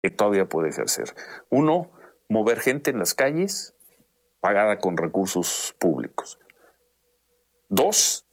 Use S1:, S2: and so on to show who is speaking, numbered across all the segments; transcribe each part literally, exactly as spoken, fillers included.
S1: que todavía puede ejercer. Uno, mover gente en las calles pagada con recursos públicos. Dos,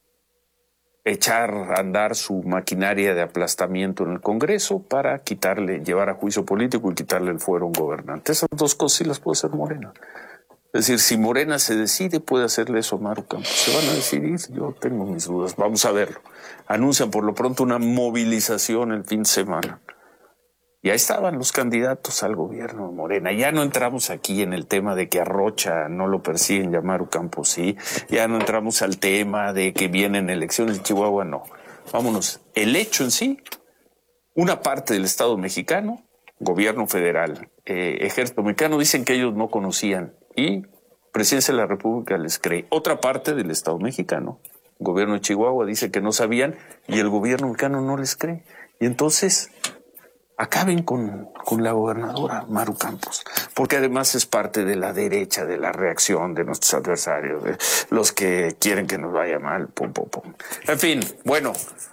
S1: echar a andar su maquinaria de aplastamiento en el Congreso para quitarle, llevar a juicio político y quitarle el fuero a un gobernante. Esas dos cosas sí las puede hacer Morena. Es decir, si Morena se decide, puede hacerle eso a Maru Campos. ¿Se van a decidir? Yo tengo mis dudas. Vamos a verlo. Anuncian por lo pronto una movilización el fin de semana. Ya estaban los candidatos al gobierno de Morena. Ya no entramos aquí en el tema de que a Rocha no lo persiguen y a Maru Campos sí. Ya no entramos al tema de que vienen elecciones en Chihuahua, no. Vámonos. El hecho en sí, una parte del Estado mexicano, gobierno federal, eh, ejército mexicano, dicen que ellos no conocían y Presidencia de la República les cree. Otra parte del Estado mexicano, gobierno de Chihuahua, dice que no sabían y el gobierno mexicano no les cree. Y entonces acaben con, con la gobernadora Maru Campos, porque además es parte de la derecha, de la reacción de nuestros adversarios, de los que quieren que nos vaya mal, pum, pum, pum. En fin, bueno,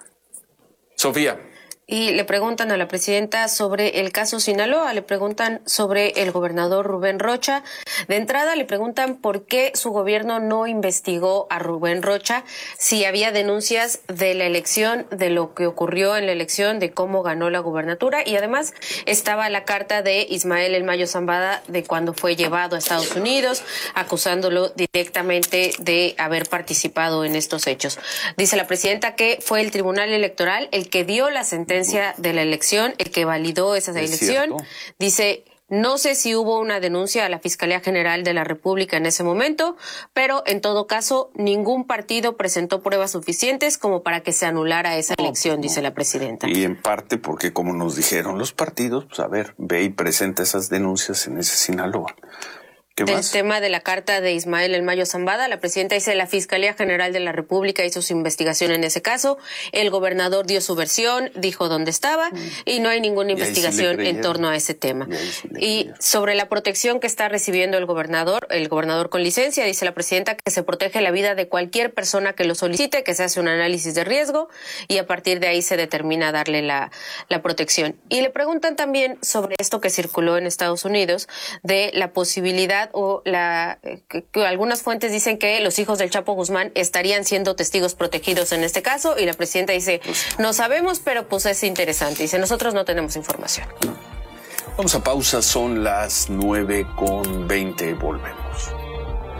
S1: Sofía.
S2: Y le preguntan a la presidenta sobre el caso Sinaloa, le preguntan sobre el gobernador Rubén Rocha. De entrada le preguntan por qué su gobierno no investigó a Rubén Rocha, si había denuncias de la elección, de lo que ocurrió en la elección, de cómo ganó la gubernatura. Y además estaba la carta de Ismael El Mayo Zambada de cuando fue llevado a Estados Unidos, acusándolo directamente de haber participado en estos hechos. Dice la presidenta que fue el Tribunal Electoral el que dio la sentencia de la elección, el que validó esa elección. Cierto. Dice, no sé si hubo una denuncia a la Fiscalía General de la República en ese momento, pero en todo caso ningún partido presentó pruebas suficientes como para que se anulara esa no, elección, no. Dice la presidenta.
S1: Y en parte porque, como nos dijeron los partidos, pues a ver, ve y presenta esas denuncias en ese Sinaloa. ¿Qué
S2: Del
S1: más?
S2: tema de la carta de Ismael El Mayo Zambada, la presidenta dice la Fiscalía General de la República hizo su investigación en ese caso, el gobernador dio su versión, dijo dónde estaba mm. y no hay ninguna investigación sí en torno a ese tema. Y, sí y sobre la protección que está recibiendo el gobernador, el gobernador con licencia, dice la presidenta que se protege la vida de cualquier persona que lo solicite, que se hace un análisis de riesgo y a partir de ahí se determina darle la, la protección. Y le preguntan también sobre esto que circuló en Estados Unidos de la posibilidad o la que, que algunas fuentes dicen que los hijos del Chapo Guzmán estarían siendo testigos protegidos en este caso y la presidenta dice, no sabemos, pero pues es interesante. Dice, nosotros no tenemos información.
S1: Vamos a pausa, son las nueve con veinte, volvemos.